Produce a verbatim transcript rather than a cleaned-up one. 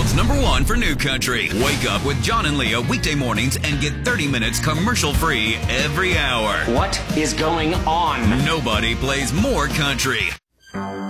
world's number one for new country. Wake up with John and Leah weekday mornings and get thirty minutes commercial-free every hour. What is going on? Nobody plays more country.